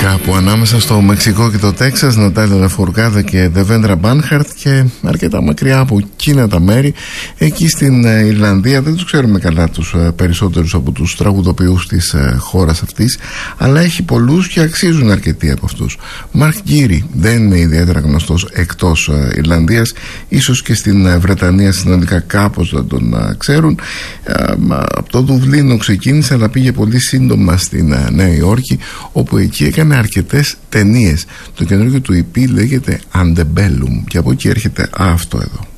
Κάπου ανάμεσα στο Μεξικό και το Τέξας, Νατάλια Λαφορκάδα και Δεβέντρα Μπάνχαρτ, και αρκετά μακριά από εκείνα τα μέρη, εκεί στην Ιρλανδία. Δεν τους ξέρουμε καλά τους περισσότερους από τους τραγουδοποιούς της χώρας αυτής, αλλά έχει πολλούς και αξίζουν αρκετοί από αυτούς. Μαρκ Γκίρι δεν είναι ιδιαίτερα γνωστός εκτός Ιρλανδίας, ίσως και στην Βρετανία συνολικά κάπως δεν τον ξέρουν. Από το Δουβλίνο ξεκίνησε, αλλά πήγε πολύ σύντομα στην Νέα Υόρκη, όπου εκεί έκανε αρκετές ταινίες. Το καινούργιο του EP λέγεται Antebellum, και από εκεί έρχεται αυτό εδώ.